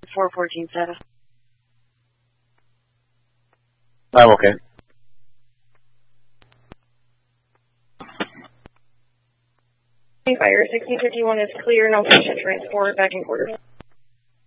414 Zeta. I'm okay. Fire 1651 is clear, no patient transport, back in quarters.